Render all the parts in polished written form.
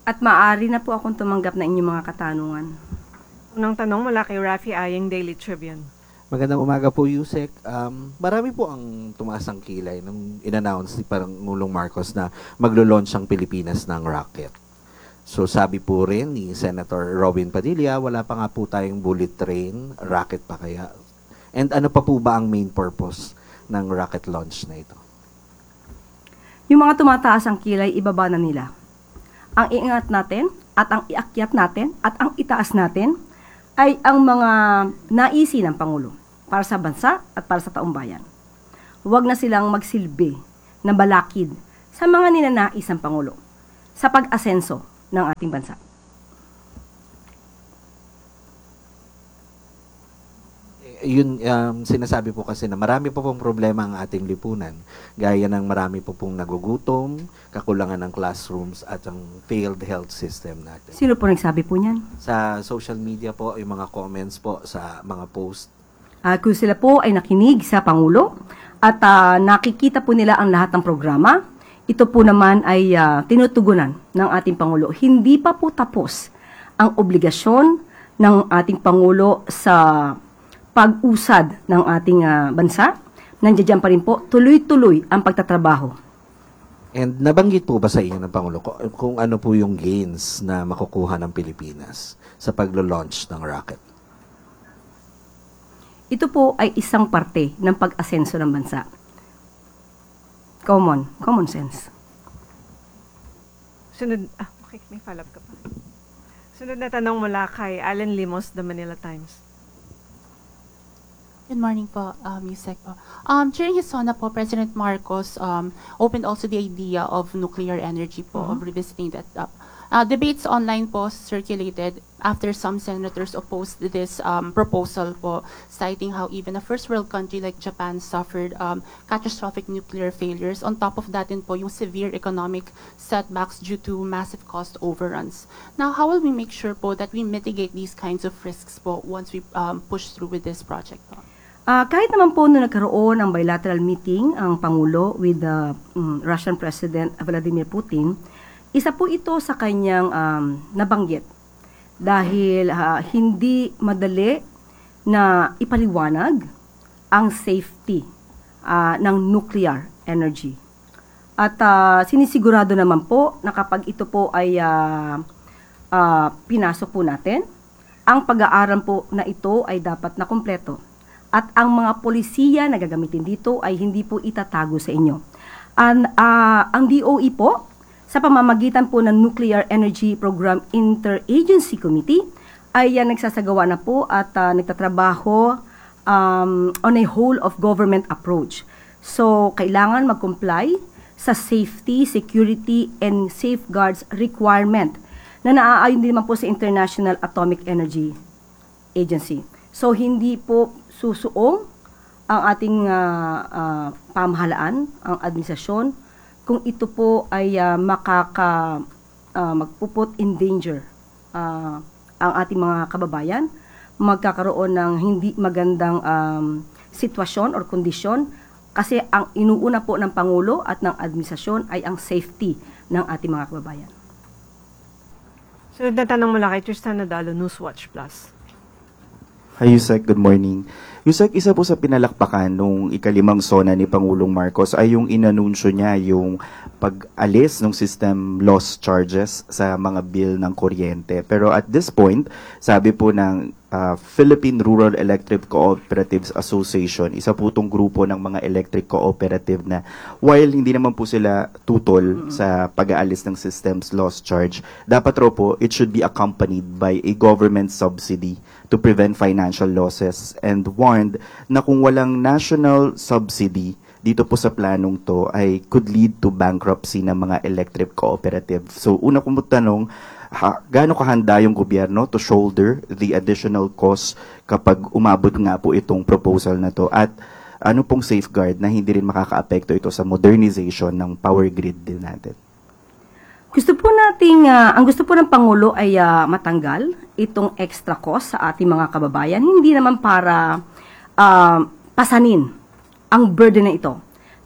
At maaari na po akong tumanggap na inyong mga katanungan. Unang tanong mula kay Rafi Ayeng, Daily Tribune. Magandang umaga po, Yusek. Marami po ang tumaas ang kilay nung in-announce ni Pangulong Marcos na maglo-launch ang Pilipinas ng rocket. So sabi po rin ni Senator Robin Padilla, wala pa nga po tayong bullet train, rocket pa kaya. And ano pa po ba ang main purpose ng rocket launch na ito? Yung mga tumataas ang kilay, ibaba na nila. Ang iingat natin at ang iakyat natin at ang itaas natin ay ang mga naisi ng Pangulo para sa bansa at para sa taong bayan. Huwag na silang magsilbi na balakid sa mga ninanais ng Pangulo sa pag-asenso ng ating bansa. Yun, sinasabi po kasi na marami po pong problema ang ating lipunan. Gaya ng marami po pong nagugutom, kakulangan ng classrooms at ang failed health system natin. Sino po nagsabi po niyan? Sa social media po, yung mga comments po sa mga post. Kung sila po ay nakinig sa Pangulo at nakikita po nila ang lahat ng programa, ito po naman ay tinutugunan ng ating Pangulo. Hindi pa po tapos ang obligasyon ng ating Pangulo sa pag-usad ng ating bansa. Nandiyan pa rin po, tuloy-tuloy ang pagtatrabaho. And nabanggit po ba sa inyo ng Pangulo kung ano po yung gains na makukuha ng Pilipinas sa paglo-launch ng rocket? Ito po ay isang parte ng pag-asenso ng bansa. Common sense. Sunod, okay, may follow-up ka pa. Sunod na tanong mula kay Allen Limos, The Manila Times. Good morning po, Yusek po. During his SONA po, President Marcos opened also the idea of nuclear energy po, of revisiting that. Debates online po circulated after some senators opposed this proposal po, citing how even a first world country like Japan suffered catastrophic nuclear failures. On top of that din po, yung severe economic setbacks due to massive cost overruns. Now, how will we make sure po that we mitigate these kinds of risks po once we push through with this project po? Kahit naman po nung nagkaroon ng bilateral meeting ang Pangulo with the Russian President Vladimir Putin, isa po ito sa kanyang nabanggit dahil hindi madali na ipaliwanag ang safety ng nuclear energy. At sinisigurado naman po na kapag ito po ay pinasok po natin, ang pag-aaral po na ito ay dapat na kumpleto. At ang mga polisiya na gagamitin dito ay hindi po itatago sa inyo. Ang DOE po, sa pamamagitan po ng Nuclear Energy Program Interagency Committee, ay nagsasagawa na po at nagtatrabaho on a whole of government approach. So, kailangan mag-comply sa safety, security, and safeguards requirement na naaayon din naman po sa International Atomic Energy Agency. So, hindi po susuong ang ating pamahalaan, ang administrasyon, kung ito po ay magpuput in danger ang ating mga kababayan, magkakaroon ng hindi magandang sitwasyon or kondisyon, kasi ang inuuna po ng Pangulo at ng administrasyon ay ang safety ng ating mga kababayan. Sunod na tanong mula kay Tristan Nadalo, Newswatch Plus. Hi, Yusek. Good morning. Yusek, isa po sa pinalakpakan nung ikalimang SONA ni Pangulong Marcos ay yung inanunsyo niya yung pag-alis ng system loss charges sa mga bill ng kuryente. Pero at this point, sabi po ng Philippine Rural Electric Cooperatives Association, isa po itong grupo ng mga electric cooperative na while hindi naman po sila tutol sa pag-aalis ng systems loss charge, dapat raw po it should be accompanied by a government subsidy to prevent financial losses, and warned na kung walang national subsidy dito po sa planong to ay could lead to bankruptcy ng mga electric cooperative. So una kong tanong, gaano kahanda yung gobyerno to shoulder the additional cost kapag umabot nga po itong proposal na to, at ano pong safeguard na hindi rin makakaapekto ito sa modernization ng power grid din natin? Gusto po nating, ang gusto po ng Pangulo ay matanggal itong extra cost sa ating mga kababayan, hindi naman para pasanin ang burden na ito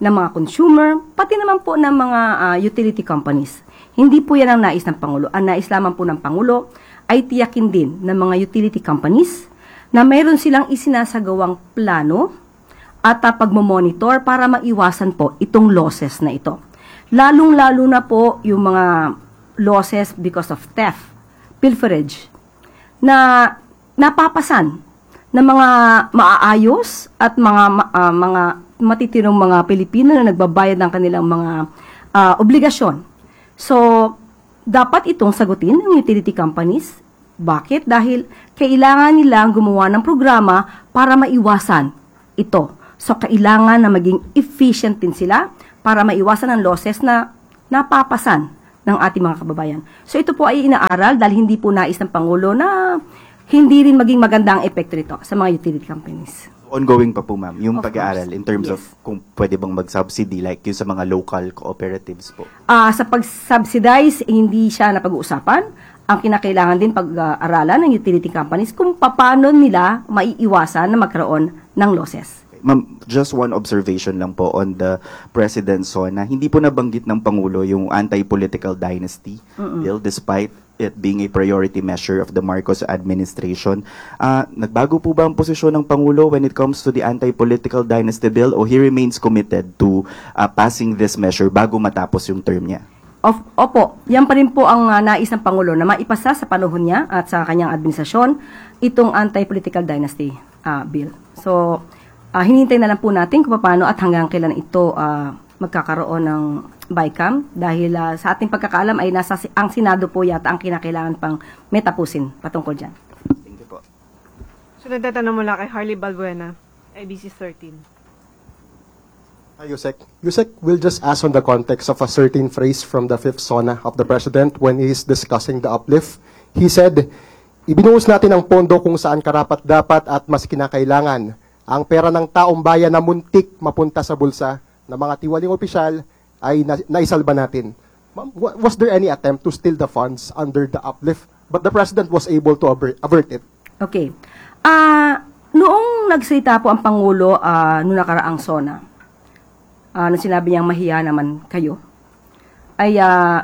ng mga consumer, pati naman po ng mga utility companies. Hindi po yan ang nais ng Pangulo. Ang nais lamang po ng Pangulo ay tiyakin din ng mga utility companies na mayroon silang isinasagawang plano at pagmamonitor para maiwasan po itong losses na ito. Lalong-lalo na po yung mga losses because of theft, pilferage, na napapasan ng mga maaayos at mga matitirong mga Pilipino na nagbabayad ng kanilang mga obligasyon. So, dapat itong sagutin ng utility companies. Bakit? Dahil kailangan nilang gumawa ng programa para maiwasan ito. So, kailangan na maging efficient din sila para maiwasan ang losses na napapasan ng ating mga kababayan. So, ito po ay inaaral dahil hindi po nais ng Pangulo na hindi rin maging maganda ang epekto nito sa mga utility companies. Ongoing pa po, ma'am, yung Of pag-aaral course. in terms Yes. of kung pwede bang mag-subsidy like yung sa mga local cooperatives po. Sa pag-subsidize, hindi siya napag-uusapan. Ang kinakailangan din pag-aralan ng utility companies kung paano nila maiiwasan na magkaroon ng losses. Ma'am, just one observation lang po on the President's SONA. Hindi po nabanggit ng Pangulo yung anti-political dynasty bill despite it being a priority measure of the Marcos administration. Nagbago po ba ang posisyon ng Pangulo when it comes to the anti-political dynasty bill o he remains committed to passing this measure bago matapos yung term niya? Opo, yan pa rin po ang nais ng Pangulo na maipasa sa panahon niya at sa kanyang administrasyon itong anti-political dynasty bill. So, hinintay na lang po natin kung paano at hanggang kailan ito magkakaroon ng BICAM dahil sa ating pagkakaalam ay ang Senado po yata ang kinakailangan pang metapusin patungkol dyan. Thank you po. Sunod na tanong mula kay Harley Balbuena, IBC 13. Hi, Yusek. Yusek, we'll just ask on the context of a certain phrase from the fifth SONA of the President when he is discussing the uplift. He said, ibinuhos natin ang pondo kung saan karapat-dapat at mas kinakailangan. Ang pera ng taong bayan na muntik mapunta sa bulsa ng mga tiwaling opisyal ay naisalba natin. Ma'am, was there any attempt to steal the funds under the uplift? But the President was able to avert it. Okay. Noong nagsalita po ang Pangulo noong nakaraang SONA, na sinabi niyang mahiya naman kayo, ay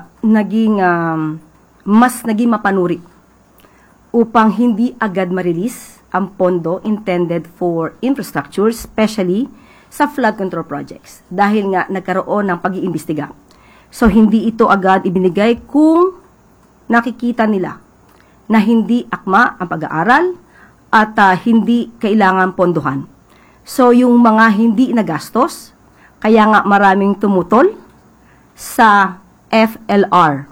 mas naging mapanuri upang hindi agad ma-release ang pondo intended for infrastructure, especially sa flood control projects. Dahil nga nagkaroon ng pag-iimbestiga. So, hindi ito agad ibinigay kung nakikita nila na hindi akma ang pag-aaral at hindi kailangan pondohan. So, yung mga hindi nagastos, kaya nga maraming tumutol sa FLR.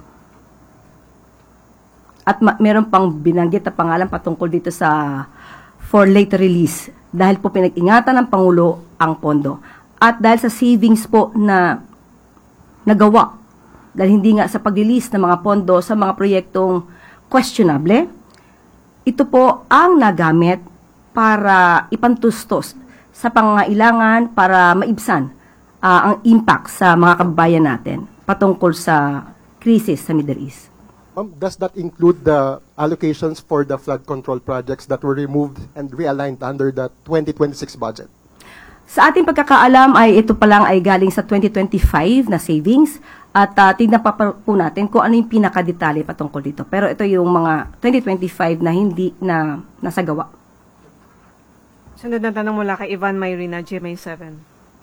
At meron pang binanggit na pangalan patungkol dito sa for later release dahil po pinag-ingatan ng Pangulo ang pondo. At dahil sa savings po na nagawa, dahil hindi nga sa pag-release ng mga pondo sa mga proyektong questionable, ito po ang nagamit para ipantustos sa pangangailangan para maibsan ang impact sa mga kababayan natin patungkol sa krisis sa Middle East. Ma'am, does that include the allocations for the flood control projects that were removed and realigned under the 2026 budget? Sa ating pagkakaalam ay ito pa lang ay galing sa 2025 na savings at tignan pa po natin kung ano yung pinakadetalye patungkol dito. Pero ito yung mga 2025 na hindi na nasagawa. Sunod na tanong mula kay Ivan Mayrina, GMA 7.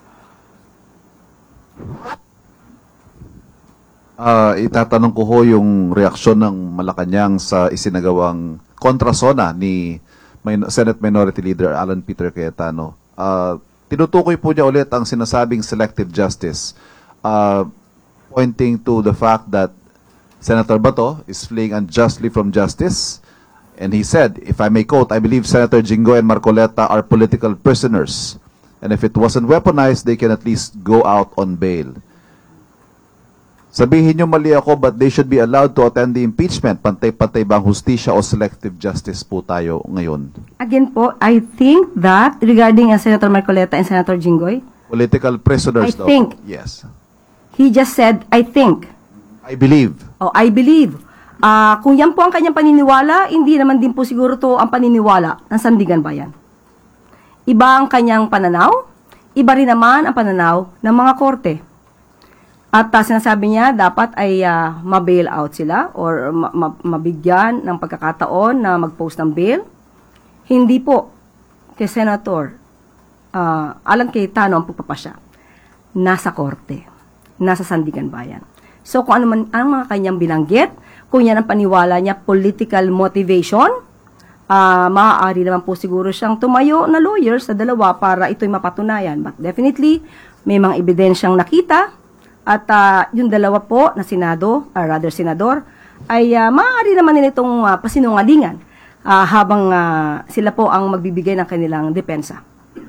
Itatanong ko ho yung reaksyon ng Malacanang sa isinagawang kontrasona ni Senate Minority Leader Alan Peter Cayetano. Tinutukoy po niya ulit ang sinasabing selective justice, pointing to the fact that Senator Bato is fleeing unjustly from justice. And he said, if I may quote, I believe Senator Jinggoy and Marcoleta are political prisoners. And if it wasn't weaponized, they can at least go out on bail. Sabihin nyo mali ako, but they should be allowed to attend the impeachment. Pantay-pantay bang hustisya o selective justice po tayo ngayon? Again po, I think that regarding Senator Marcoleta and Senator Jinggoy, Political prisoners I daw. think. Yes. he just said, I think. I believe. I believe. Kung yan po ang kanyang paniniwala, hindi naman din po siguro to ang paniniwala ng Sandigan Bayan. Iba ang kanyang pananaw, iba rin naman ang pananaw ng mga korte. At sinasabi niya dapat ay ma-bail out sila or mabigyan ng pagkakataon na mag-post ng bail. Hindi po kay Senator Alan Cayetano ang pagpapasya. Nasa korte, nasa Sandigan Bayan. So kung ano man ang mga kanyang binanggit, kung yan ang paniwala niya, political motivation, maaari naman po siguro siyang tumayo na lawyers na dalawa para ito'y mapatunayan. But definitely, may mga ebidensyang nakita at yung dalawa po na senador, ay maaari naman nila itong pasinungalingan habang sila po ang magbibigay ng kanilang depensa.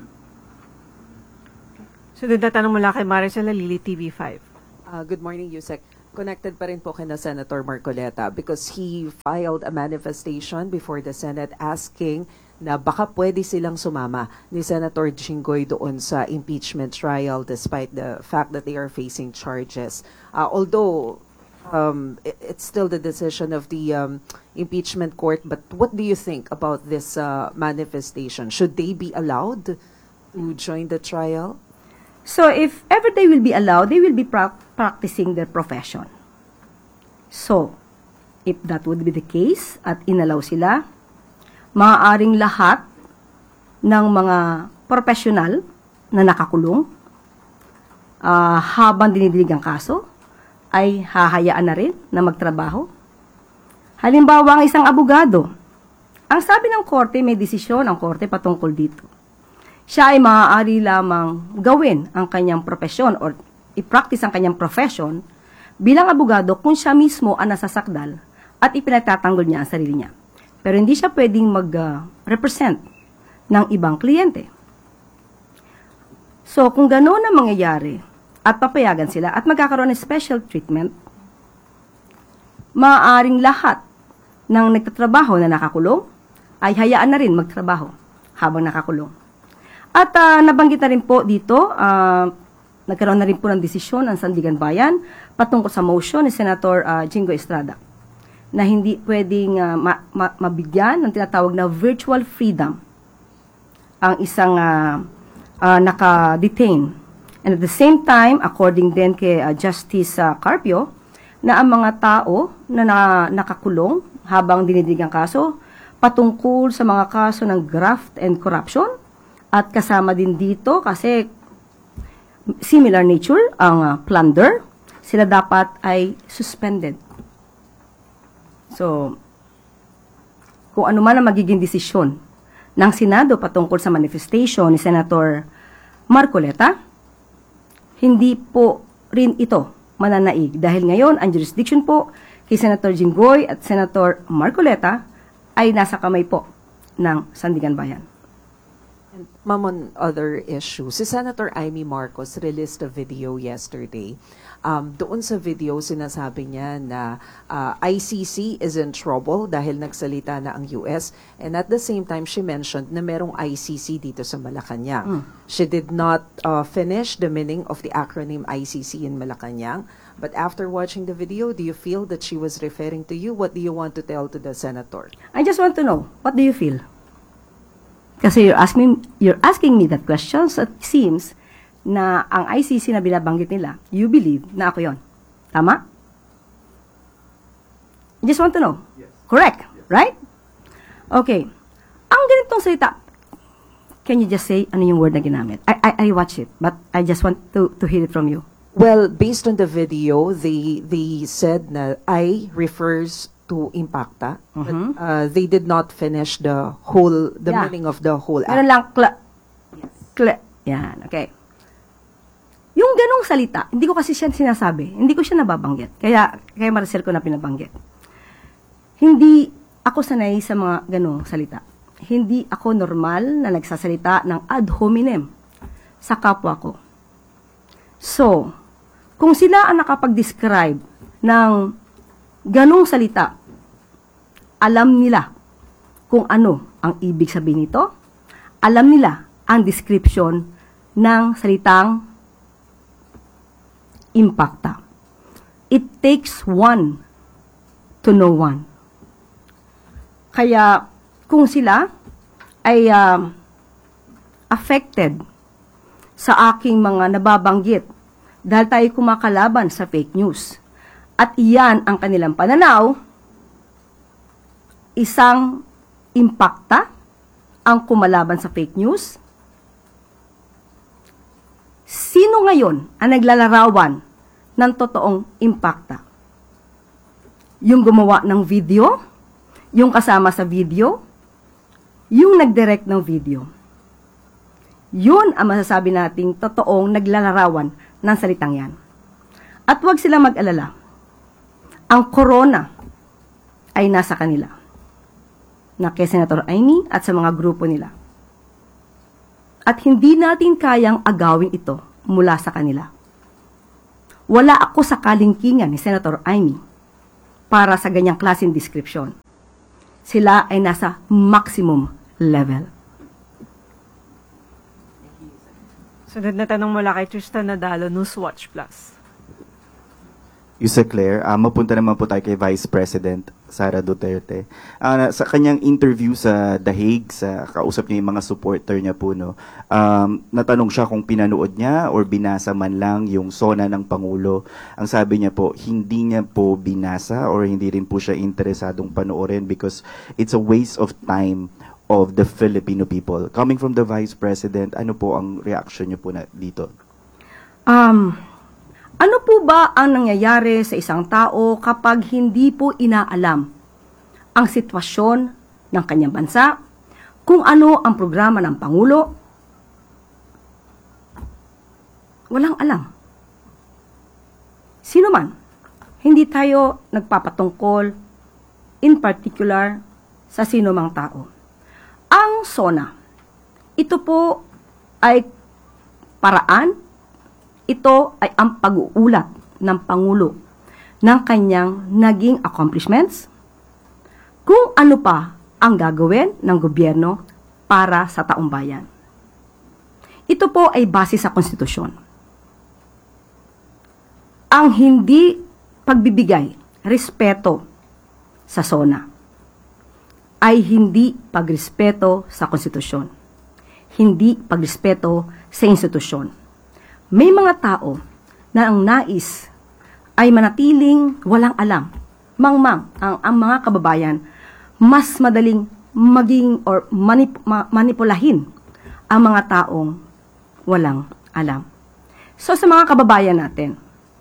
Sunod na tanong mula kay Maricel Lili, TV5. Good morning, Yusek. Connected pa rin po kina Senator Marcoleta because he filed a manifestation before the Senate asking na baka pwede silang sumama ni Senator Jinggoy doon sa impeachment trial despite the fact that they are facing charges. Although it's still the decision of the impeachment court, but what do you think about this manifestation? Should they be allowed to join the trial? So if ever they will be allowed, they will be practicing their profession. So, if that would be the case at inalaw sila, maaaring lahat ng mga professional na nakakulong habang dinidinig ang kaso ay hahayaan na rin na magtrabaho. Halimbawa, ang isang abogado, ang sabi ng korte, may desisyon ang korte patungkol dito. Siya ay maaari lamang gawin ang kanyang profesyon or i-practice ang kanyang profession bilang abogado kung siya mismo ang nasasakdal at ipinagtatanggol niya ang sarili niya. Pero hindi siya pwedeng mag-represent ng ibang kliyente. So, kung gano'n ang mangyayari at papayagan sila at magkakaroon ng special treatment, maaaring lahat ng nagtatrabaho na nakakulong ay hayaan na rin magtrabaho habang nakakulong. At nabanggit na rin po dito, nagkaroon na rin po ng desisyon ang Sandigan Bayan patungkol sa motion ni Senator Jingo Estrada na hindi pwedeng mabigyan ng tinatawag na virtual freedom ang isang naka-detain. And at the same time, according din kay Justice Carpio, na ang mga tao na nakakulong habang dinidig ang kaso patungkol sa mga kaso ng graft and corruption at kasama din dito kasi similar nature ang plunder, sila dapat ay suspended. So, kung ano man ang magiging desisyon ng Senado patungkol sa manifestation ni Senator Marcoleta, hindi po rin ito mananaig dahil ngayon ang jurisdiction po kay Senator Jinggoy at Senator Marcoleta ay nasa kamay po ng Sandigan Bayan. Ma'am, on other issues, si Senator Amy Marcos released a video yesterday. Doon sa video, sinasabi niya na ICC is in trouble dahil nagsalita na ang US. And at the same time, she mentioned na merong ICC dito sa Malacanang. She did not finish the meaning of the acronym ICC in Malacanang. But after watching the video, do you feel that she was referring to you? What do you want to tell to the senator? I just want to know, what do you feel? Kasi you're asking me that question, so it seems na ang ICC na binabanggit nila, you believe na ako yon. Tama? I just want to know. Yes. Correct, yes. Right? Okay. Ang ganitong salita, can you just say ano yung word na ginamit? I watch it, but I just want to hear it from you. Well, based on the video, they said na I refers to Impacta, but they did not finish the meaning of the whole act. Meron lang, yan, okay. Yung ganong salita, hindi ko kasi siya sinasabi, hindi ko siya nababanggit. Kaya Maricel ko na pinabanggit. Hindi ako sanay sa mga ganong salita. Hindi ako normal na nagsasalita ng ad hominem sa kapwa ko. So, kung sila ang nakapag-describe ng ganong salita, alam nila kung ano ang ibig sabihin nito, alam nila ang description ng salitang Impacta. It takes one to know one. Kaya kung sila ay affected sa aking mga nababanggit dahil tayo kumakalaban sa fake news. At iyan ang kanilang pananaw, isang impakta ang kumalaban sa fake news. Sino ngayon ang naglalarawan ng totoong impakta? Yung gumawa ng video? Yung kasama sa video? Yung nag-direct ng video? Yun ang masasabi nating totoong naglalarawan ng salitang yan. At huwag silang mag-alala. Ang corona ay nasa kanila. Na kay Senator Amy at sa mga grupo nila. At hindi natin kayang agawin ito mula sa kanila. Wala ako sa kalingkingan ni Senator Amy para sa ganyang klaseng description. Sila ay nasa maximum level. Sunod na tanong mula kay Tristan Nadalo, Newswatch Plus. Yusek Claire, mapunta naman po tayo kay Vice President Sara Duterte. Sa kanyang interview sa The Hague, sa kausap niya yung mga supporter niya po, no, natanong siya kung pinanood niya or binasa man lang yung SONA ng Pangulo. Ang sabi niya po, hindi niya po binasa or hindi rin po siya interesadong panoorin because it's a waste of time of the Filipino people. Coming from the Vice President, ano po ang reaction niyo po na dito? Ano po ba ang nangyayari sa isang tao kapag hindi po inaalam ang sitwasyon ng kanyang bansa, kung ano ang programa ng Pangulo? Walang alam. Sino man, hindi tayo nagpapatungkol in particular sa sino mang tao. Ang SONA, ito po ay paraan. Ito ay ang pag-uulat ng Pangulo ng kanyang naging accomplishments, kung ano pa ang gagawin ng gobyerno para sa taong bayan. Ito po ay base sa konstitusyon. Ang hindi pagbibigay respeto sa SONA ay hindi pagrespeto sa konstitusyon, hindi pagrespeto sa institusyon. May mga tao na ang nais ay manatiling walang alam. Mangmang ang mga kababayan mas madaling maging or manipulahin ang mga taong walang alam. So sa mga kababayan natin,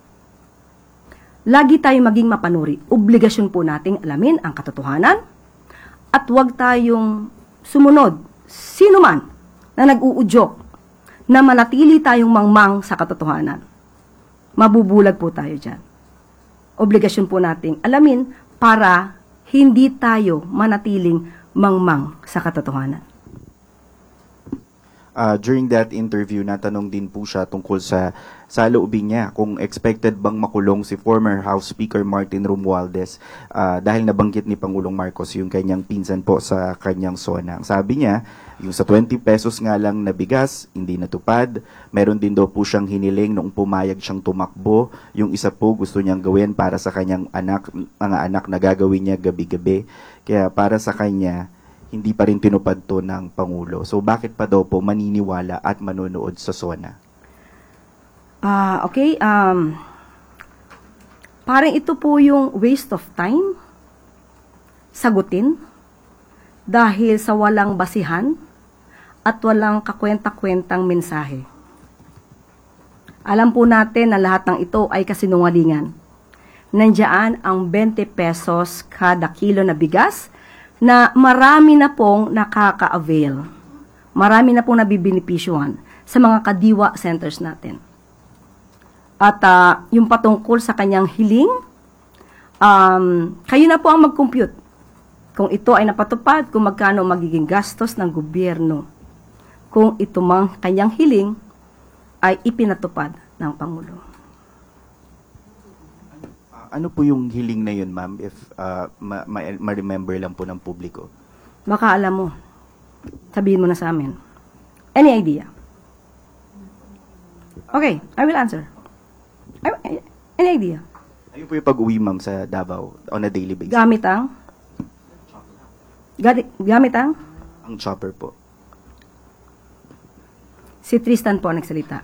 lagi tayong maging mapanuri. Obligasyon po nating alamin ang katotohanan at huwag tayong sumunod sino man na nag-uudyok na manatili tayong mangmang sa katotohanan. Mabubulag po tayo dyan. Obligasyon po nating alamin para hindi tayo manatiling mangmang sa katotohanan. During that interview, natanong din po siya tungkol sa loobin niya kung expected bang makulong si former House Speaker Martin Romualdez dahil nabanggit ni Pangulong Marcos yung kanyang pinsan po sa kanyang SONA. Ang sabi niya, yung sa 20 pesos nga lang na bigas, hindi natupad. Meron din daw po siyang hiniling noong pumayag siyang tumakbo. Yung isa po gusto niyang gawin para sa kanyang mga anak na gagawin niya gabi-gabi. Kaya para sa kanya, hindi pa rin tinupad to ng Pangulo. So bakit pa daw po maniniwala at manonood sa SONA? Okay. Parang ito po yung waste of time sagutin dahil sa walang basihan at walang kakwenta-kwentang mensahe. Alam po natin na lahat ng ito ay kasinungalingan. Nandiyan ang 20 pesos kada kilo na bigas na marami na pong nakaka-avail. Marami na pong nabibinipisyuhan sa mga kadiwa centers natin. At yung patungkol sa kanyang hiling, kayo na po ang mag-compute. Kung ito ay napatupad, kung magkano magiging gastos ng gobyerno. Kung ito mang kanyang hiling ay ipinatupad ng Pangulo. Ano po yung hiling na yun, ma'am, if ma-remember lang po ng publiko? Baka alam mo. Sabihin mo na sa amin. Any idea? Okay, I will answer. Any idea? Ayun po yung pag-uwi, ma'am, sa Davao on a daily basis. Gamit ang? Ang Ang chopper po. Si Tristan po ang nagsalita.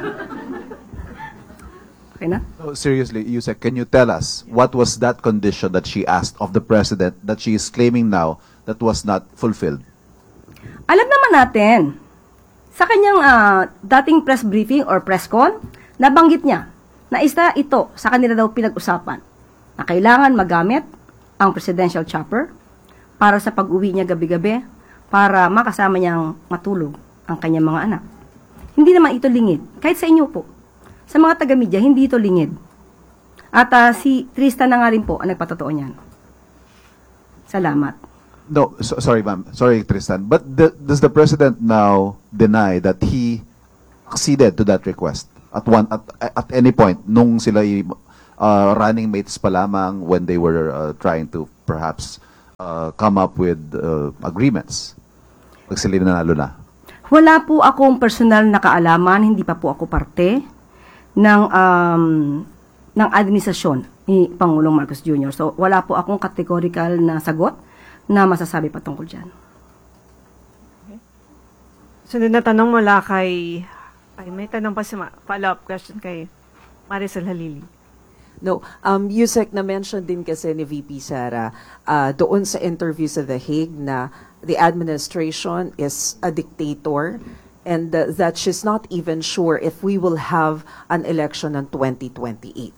Okay na? No, seriously, Yusek, can you tell us what was that condition that she asked of the president that she is claiming now that was not fulfilled? Alam naman natin, sa kanyang dating press briefing or press con, nabanggit niya na isa ito sa kanila daw pinag-usapan na kailangan magamit ang presidential chopper para sa pag-uwi niya gabi-gabi para makasama niyang matulog ang kanyang mga anak. Hindi naman ito lingid. Kahit sa inyo po. Sa mga taga-media, hindi ito lingid. At si Tristan na nga rin po ang nagpatotoo niyan. Salamat. No, sorry, ma'am. Sorry, Tristan. But does the president now deny that he acceded to that request at any point nung sila running mates pa lamang when they were trying to perhaps come up with agreements? Pag sila nanalo na. Wala po akong personal na kaalaman, hindi pa po ako parte ng administrasyon ni Pangulong Marcos Jr. So, wala po akong categorical na sagot na masasabi patungkol dyan. Sunod na tanong mula kay... Ay, may tanong pa si follow-up question kay Maricel Halili. No, Yusek, na-mention din kasi ni VP Sara doon sa interview sa The Hague na the administration is a dictator and that she's not even sure if we will have an election in 2028.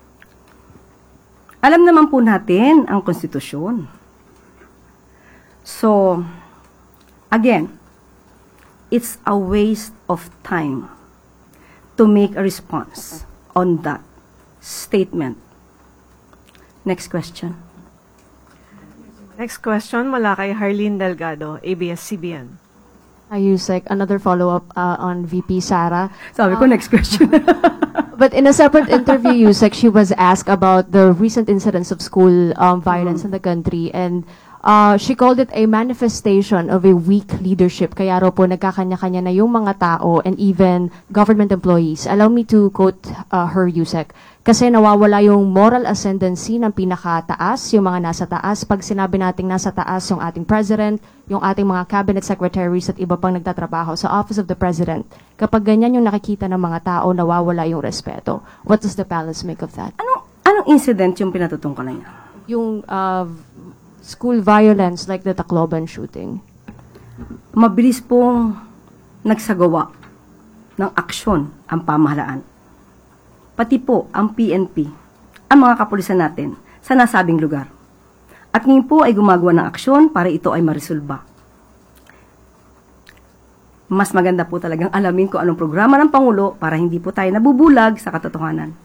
Alam naman po natin ang konstitusyon. So, again, it's a waste of time to make a response on that statement. Next question. Next question mula kay Harleen Delgado, ABS-CBN. Hi, Yusek. Another follow-up on VP Sara. Sabi ko, next question. But in a separate interview, Yusek, she was asked about the recent incidents of school violence in the country, and she called it a manifestation of a weak leadership. Kaya raw po nagkakanya-kanya na yung mga tao and even government employees. Allow me to quote her, Yusek. Kasi nawawala yung moral ascendancy ng pinakataas, yung mga nasa taas. Pag sinabi nating nasa taas yung ating president, yung ating mga cabinet secretaries at iba pang nagtatrabaho sa Office of the President, kapag ganyan yung nakikita ng mga tao, nawawala yung respeto. What does the palace make of that? Anong incident yung pinatutungkalan niya? Yung school violence like the Tacloban shooting. Mabilis pong nagsagawa ng aksyon ang pamahalaan. Pati po ang PNP, ang mga kapulisan natin sa nasabing lugar. At ngayon po ay gumagawa ng aksyon para ito ay marisolba. Mas maganda po talagang alamin kung anong programa ng Pangulo para hindi po tayo nabubulag sa katotohanan.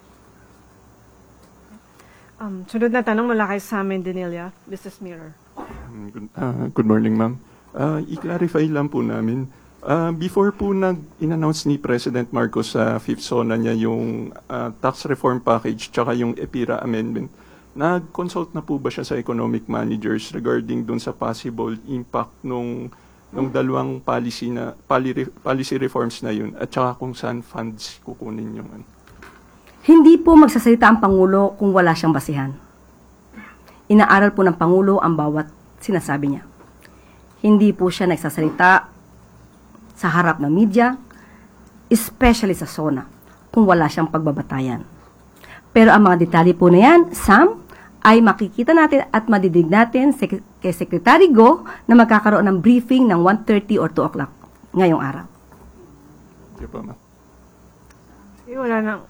Sunod na tanong mula kay Samin Dinilia, Business Mirror. Good morning, ma'am. I-clarify lang po namin. Before po in-announce ni President Marcos sa fifth SONA niya yung tax reform package tsaka yung EPIRA amendment, nag-consult na po ba siya sa economic managers regarding dun sa possible impact nung dalawang policy reforms na yun at tsaka kung saan funds kukunin yung Hindi po magsasalita ang Pangulo kung wala siyang basihan. Inaaral po ng Pangulo ang bawat sinasabi niya. Hindi po siya nagsasalita sa harap ng media, especially sa SONA, kung wala siyang pagbabatayan. Pero ang mga detalye po na yan, Sam, ay makikita natin at madidig natin kay Secretary Go na magkakaroon ng briefing ng 1:30 or 2 o'clock ngayong araw. Thank you po, ma'am. Wala nang...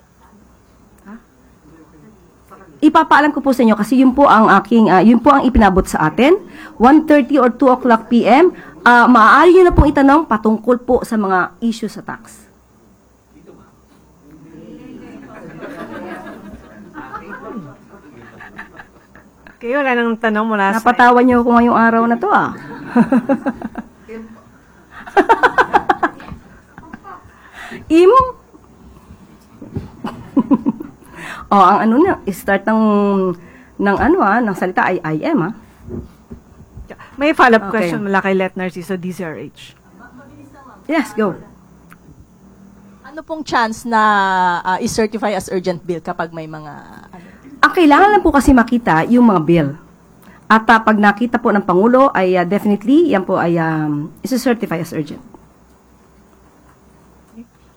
Ipapaalam ko po sa inyo kasi yun po ang ipinabot sa atin, 1:30 or 2 o'clock PM. Maaari nyo na pong itanong patungkol po sa mga issue sa tax. Okay, wala nang tanong mula sa... Napatawa niyo ako ngayong araw na to Im? Ang start ng salita ay IM May follow-up question mula kay Let Narciso, DZRH. Yes, go. Ano pong chance na i-certify as urgent bill kapag may mga... Ang kailangan lang po kasi makita yung mga bill. At pag nakita po ng Pangulo, ay definitely, yan po ay isi-certify as urgent.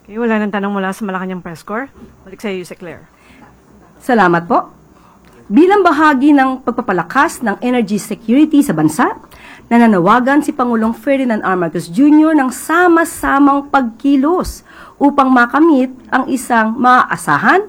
Okay, wala nang tanong mula sa Malacanang Press Corps. Balik sa iyo, Yusek Claire. Salamat po. Bilang bahagi ng pagpapalakas ng energy security sa bansa, nananawagan si Pangulong Ferdinand R. Marcos Jr. ng sama-samang pagkilos upang makamit ang isang maaasahan,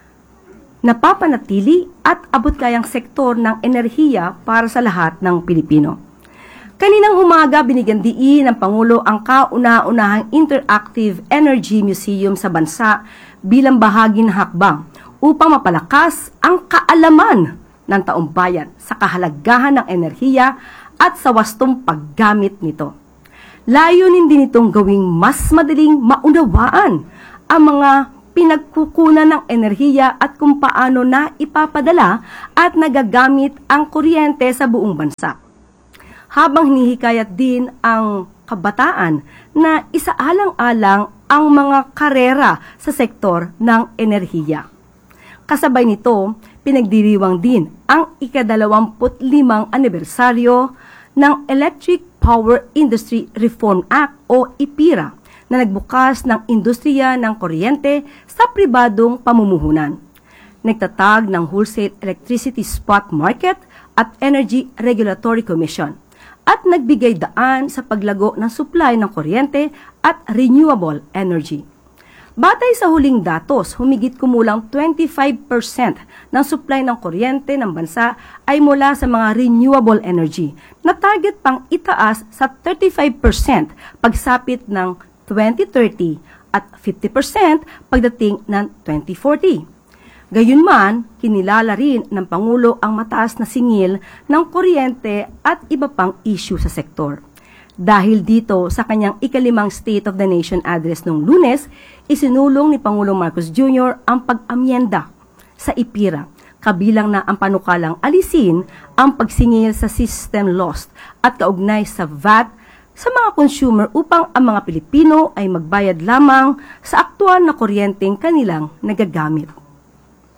napapanatili at abot-kayang sektor ng enerhiya para sa lahat ng Pilipino. Kaninang umaga, binigyan diin ng Pangulo ang kauna-unahang Interactive Energy Museum sa bansa bilang bahagi ng hakbang upang mapalakas ang kaalaman ng taong bayan sa kahalagahan ng enerhiya at sa wastong paggamit nito. Layunin din itong gawing mas madaling maunawaan ang mga pinagkukunan ng enerhiya at kung paano na ipapadala at nagagamit ang kuryente sa buong bansa. Habang hinihikayat din ang kabataan na isaalang-alang ang mga karera sa sektor ng enerhiya. Kasabay nito, pinagdiriwang din ang ika-25 anibersaryo ng Electric Power Industry Reform Act o IPIRA na nagbukas ng industriya ng kuryente sa pribadong pamumuhunan. Nagtatag ng Wholesale Electricity Spot Market at Energy Regulatory Commission at nagbigay daan sa paglago ng supply ng kuryente at renewable energy. Batay sa huling datos, humigit kumulang 25% ng supply ng kuryente ng bansa ay mula sa mga renewable energy na target pang itaas sa 35% pagsapit ng 2030 at 50% pagdating ng 2040. Gayunman, kinilala rin ng Pangulo ang mataas na singil ng kuryente at iba pang issue sa sektor. Dahil dito, sa kanyang ika-5 State of the Nation address noong Lunes, isinulong ni Pangulong Marcos Jr. ang pag-amyenda sa IPIRA, kabilang na ang panukalang alisin ang pagsingil sa system loss at kaugnay sa VAT sa mga consumer upang ang mga Pilipino ay magbayad lamang sa aktual na kuryenteng kanilang nagagamit.